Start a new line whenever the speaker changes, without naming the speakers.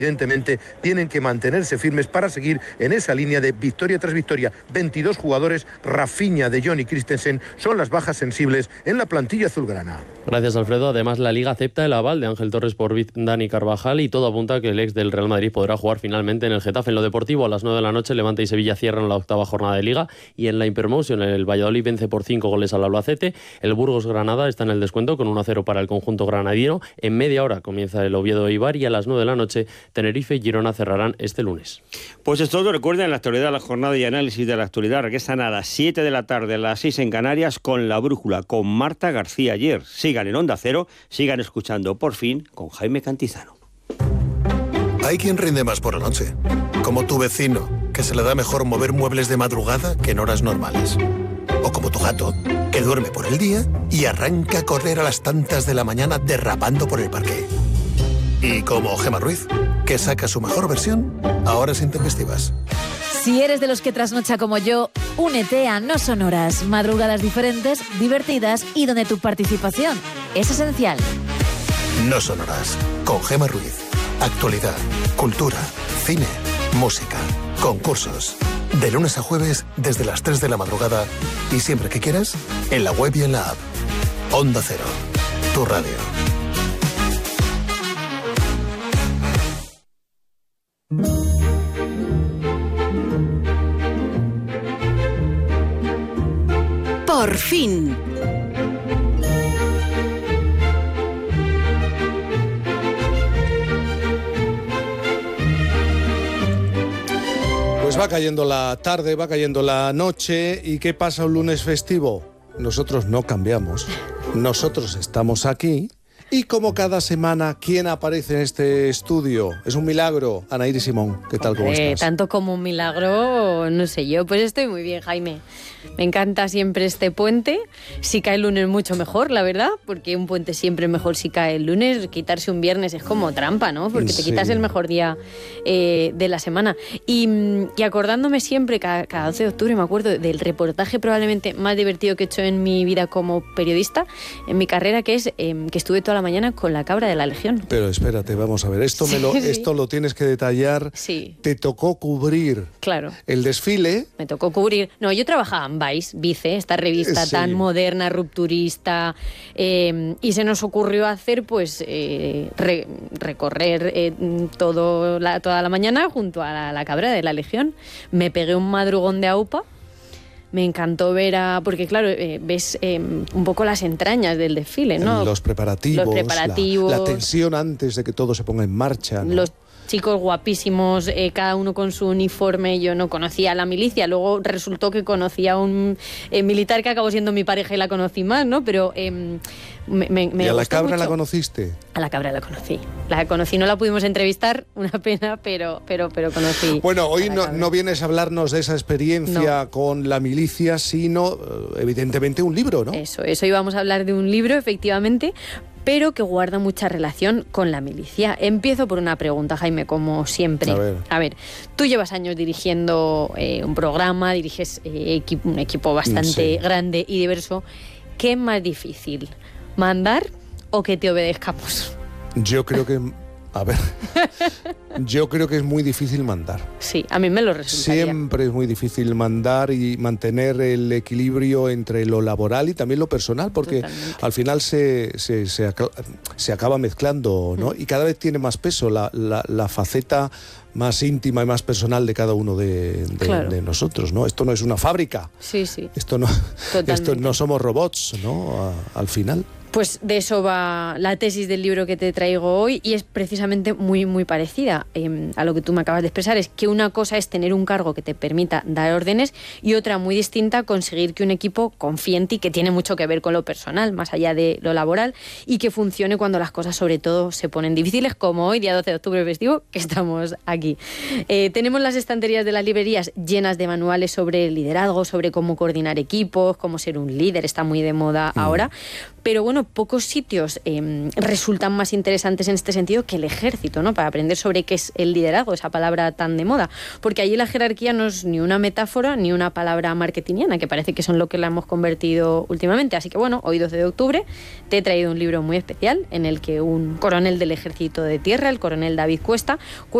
Evidentemente tienen que mantenerse firmes para seguir en esa línea de victoria tras victoria. 22 jugadores, Rafinha, De Jong y Christensen son las bajas sensibles en la plantilla azulgrana.
Gracias, Alfredo. Además, la Liga acepta el aval de Ángel Torres por Dani Carvajal y todo apunta a que el ex del Real Madrid podrá jugar finalmente en el Getafe. En lo deportivo, a las 9 de la noche, Levante y Sevilla cierran la 8ª jornada de Liga, y en la Hypermotion el Valladolid vence por 5 goles al Albacete. El Burgos-Granada está en el descuento con 1-0 para el conjunto granadino. En media hora comienza el Oviedo-Eibar y a las 9 de la noche Tenerife y Girona cerrarán este lunes.
Pues es todo. Recuerden, la actualidad, la jornada y análisis de la actualidad regresan a las 7 de la tarde, a las 6 en Canarias, con La Brújula, con Marta García Ayer. Sigan en Onda Cero, sigan escuchando Por Fin con Jaime Cantizano.
Hay quien rinde más por la noche, como tu vecino, que se le da mejor mover muebles de madrugada que en horas normales. O como tu gato, que duerme por el día y arranca a correr a las tantas de la mañana derrapando por el parque. Y como Gemma Ruiz, que saca su mejor versión a horas intempestivas.
Si eres de los que trasnocha como yo, únete a No Son Horas. Madrugadas diferentes, divertidas y donde tu participación es esencial.
No Son Horas, con Gemma Ruiz. Actualidad, cultura, cine, música, concursos. De lunes a jueves desde las 3 de la madrugada y siempre que quieras, en la web y en la app. Onda Cero, tu radio.
Por fin.
Pues va cayendo la tarde, va cayendo la noche. ¿Y qué pasa un lunes festivo? Nosotros no cambiamos. Nosotros estamos aquí. Y como cada semana, ¿quién aparece en este estudio? Es un milagro. Anaíri Simón, ¿qué tal? ¿Cómo estás?
Tanto como un milagro, no sé yo. Pues estoy muy bien, Jaime. Me encanta siempre este puente. Si cae el lunes, mucho mejor, la verdad, porque un puente siempre es mejor si cae el lunes. Quitarse un viernes es como trampa, ¿no? Porque te quitas el mejor día de la semana. Y acordándome siempre, cada 12 de octubre, me acuerdo del reportaje probablemente más divertido que he hecho en mi vida como periodista, en mi carrera, que es que estuve toda la mañana con la cabra de la Legión.
Pero espérate, vamos a ver, esto lo tienes que detallar.
Sí.
Te tocó cubrir el desfile.
Me tocó cubrir. No, yo trabajaba en Vice, esta revista tan moderna, rupturista, y se nos ocurrió hacer, pues, recorrer toda la mañana junto a la cabra de la Legión. Me pegué un madrugón de aupa. Me encantó ver porque claro, ves un poco las entrañas del desfile, ¿no?
Los preparativos. La tensión antes de que todo se ponga en marcha, ¿no?
Los chicos guapísimos, cada uno con su uniforme. Yo no conocía a la milicia, luego resultó que conocía a un militar que acabó siendo mi pareja y la conocí más, ¿no? Pero
¿Y a la cabra mucho. ¿La conociste?
A la cabra la conocí. La conocí, no la pudimos entrevistar, una pena, pero conocí.
Bueno, hoy no vienes a hablarnos de esa experiencia con la milicia, sino evidentemente un libro, ¿no?
Eso íbamos a hablar de un libro, efectivamente, pero que guarda mucha relación con la milicia. Empiezo por una pregunta, Jaime, como siempre. A ver, tú llevas años dirigiendo un programa, diriges un equipo bastante grande y diverso. ¿Qué es más difícil, mandar o que te obedezcamos?
Yo creo que es muy difícil mandar.
Sí, a mí me lo resultaría.
Siempre es muy difícil mandar y mantener el equilibrio entre lo laboral y también lo personal, porque al final se acaba mezclando, ¿no? Y cada vez tiene más peso la faceta más íntima y más personal de cada uno de nosotros, ¿no? Esto no es una fábrica.
Sí.
Esto no somos robots, ¿no? Al final.
Pues de eso va la tesis del libro que te traigo hoy, y es precisamente muy, muy parecida a lo que tú me acabas de expresar. Es que una cosa es tener un cargo que te permita dar órdenes y otra muy distinta, conseguir que un equipo confíe en ti, que tiene mucho que ver con lo personal, más allá de lo laboral, y que funcione cuando las cosas sobre todo se ponen difíciles, como hoy, día 12 de octubre festivo, que estamos aquí. Tenemos las estanterías de las librerías llenas de manuales sobre liderazgo, sobre cómo coordinar equipos, cómo ser un líder, está muy de moda ahora. Pero bueno, bueno, pocos sitios resultan más interesantes en este sentido que el ejército, ¿no? Para aprender sobre qué es el liderazgo, esa palabra tan de moda. Porque allí la jerarquía no es ni una metáfora ni una palabra marketingiana, que parece que son lo que la hemos convertido últimamente. Así que bueno, hoy 12 de octubre te he traído un libro muy especial en el que un coronel del ejército de tierra, el coronel David Cuesta